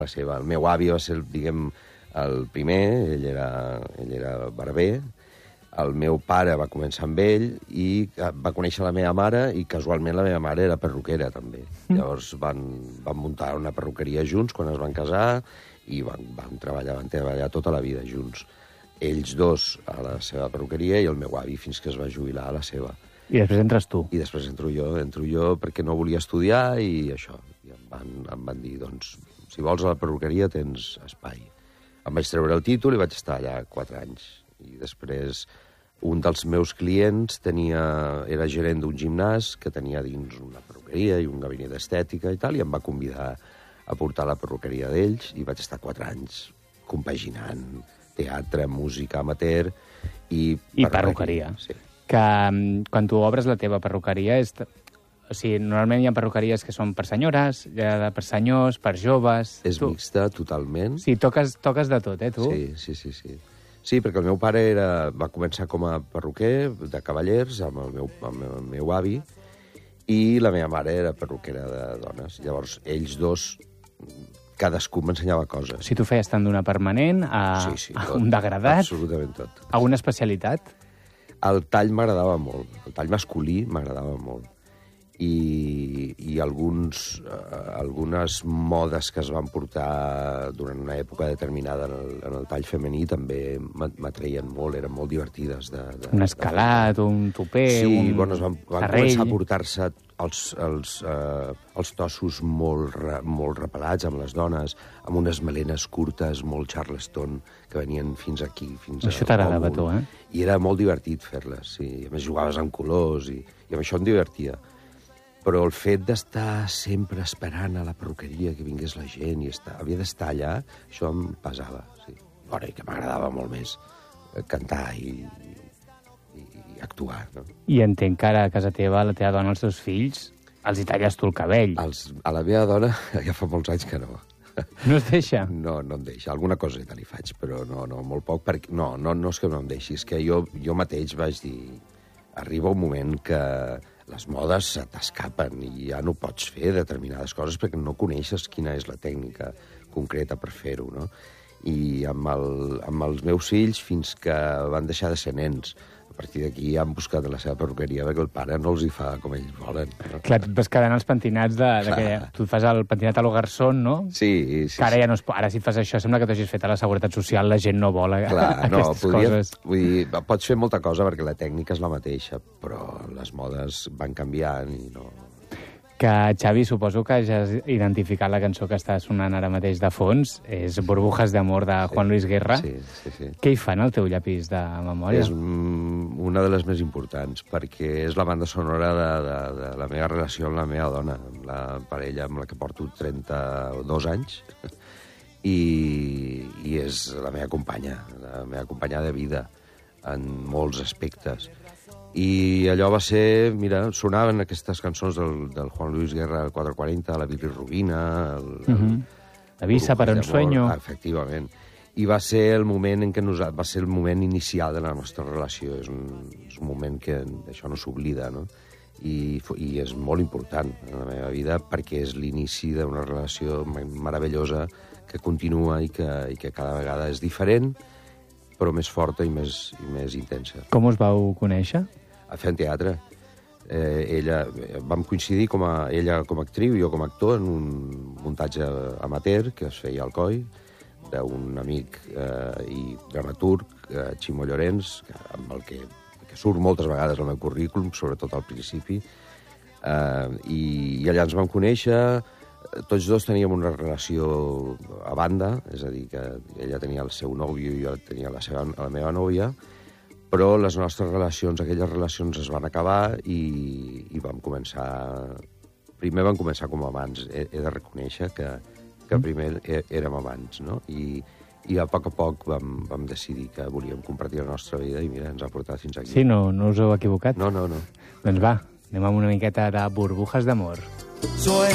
la seva. El meu avi va ser, diguem, el primer, ell era barber. El meu pare va començar amb ell i va conèixer la meva mare i casualment la meva mare era perruquera, també. Llavors van muntar una perruqueria junts quan es van casar i van treballar tota la vida junts. Ells dos a la seva perruqueria i el meu avi fins que es va jubilar a la seva. I després entres tu. I després entro jo perquè no volia estudiar i això. I em van dir, doncs, si vols a la perruqueria tens espai. Em vaig treure el títol i vaig estar allà 4 anys. I després un dels meus clients era gerent d'un gimnàs que tenia dins una perruqueria i un gabinet d'estètica i tal, i em va convidar a portar la perruqueria d'ells i vaig estar 4 anys compaginant teatre, música amateur i perruqueria. Sí. Que quan tu obres la teva perruqueria o sigui, normalment hi ha perruqueries que són per senyores, per senyors, per joves... És mixta, totalment. Sí, toques de tot, tu? Sí. Sí, perquè el meu pare va començar com a perruquer de cavallers amb el meu avi i la meva mare era perruquera de dones. Llavors, ells dos, cadascú m'ensenyava coses. O sigui, tu feies tant d'una permanent a un degradat? Absolutament tot. Alguna especialitat? El tall m'agradava molt. El tall masculí m'agradava molt. I algunes modes que es van portar durant una època determinada en el tall femení també m'atreien molt, eren molt divertides. Un escalat, un tupé... Sí, bueno, van començar a portar-se els tossos molt repelats amb les dones, amb unes melenes curtes, molt Charleston, que venien fins aquí, fins Això t'agradava a tu, eh? I era molt divertit fer-les, sí. A més, jugaves amb colors i amb això em divertia. Però el fet d'estar sempre esperant a la perruqueria que vingués la gent i havia d'estar allà, això em pesava, sí. Bueno, i que m'agradava molt més cantar i actuar, no? I entenc que ara a casa teva, la teva dona, els teus fills, els hi talles tu el cabell. A la meva dona ja fa molts anys que no. No es deixa? No em deixa. Alguna coseta li faig, però no, molt poc. No és que no em deixi, és que jo mateix vaig dir... Arriba un moment que les modes se t'escapen i ja no pots fer determinades coses perquè no coneixes quina és la tècnica concreta per fer-ho, no? I amb els meus fills, fins que van deixar de ser nens, a partir d'aquí han buscat la seva perruqueria perquè el pare no els hi fa com ells volen. No? Clar, et vas quedant els pentinats que tu fas el pentinat a lo garçon, no? Sí. Que ara ja no ara si et fas això sembla que t'hagis fet a la Seguretat Social, la gent no vol aquestes coses. Vull dir, pots fer molta cosa perquè la tècnica és la mateixa, però les modes van canviant i no... Que, Xavi, suposo que ja has identificat la cançó que està sonant ara mateix de fons. És Burbujas de amor de Juan Luis Guerra. Sí. Què hi fan al teu llapis de memòria? És una de les més importants, perquè és la banda sonora de la meva relació amb la meva dona, amb la parella amb la que porto 32 anys, i és la meva companya de vida, en molts aspectes. I allò va ser... Mira, sonaven aquestes cançons del Juan Luis Guerra, el 440, la Bilirrubina... Avisa para un sueño... Efectivament. I va ser el moment en què va ser el moment inicial de la nostra relació. És un moment que això no s'oblida, no? I és molt important en la meva vida perquè és l'inici d'una relació meravellosa que continua i que cada vegada és diferent, però més forta i més intensa. Com us vau conèixer? Fent teatre. Vam coincidir ella com a actriu i jo com a actor en un muntatge amateur que es feia al Coi, d'un amic i dramaturg, Ximo Llorenç, amb el que surt moltes vegades al meu currículum, sobretot al principi, i allà ens vam conèixer. Tots dos teníem una relació a banda, és a dir, que ella tenia el seu nòvio i jo tenia la meva nòvia, però les nostres relacions, aquelles relacions es van acabar i vam començar... Primer vam començar com a amants. He de reconèixer que primer érem amants, no? I a poc vam decidir que volíem compartir la nostra vida i mira, ens ha portat fins aquí. Sí, no us heu equivocat? No. Doncs va, anem amb una miqueta de Burbujas d'amor.